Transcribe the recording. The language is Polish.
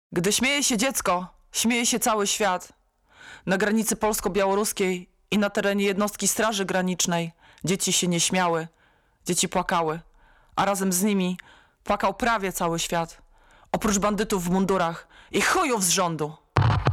Gdy śmieje się dziecko, śmieje się cały świat. Na granicy polsko-białoruskiej i na terenie jednostki Straży Granicznej dzieci się nie śmiały, dzieci płakały, a razem z nimi płakał prawie cały świat. Oprócz bandytów w mundurach i chujów z rządu.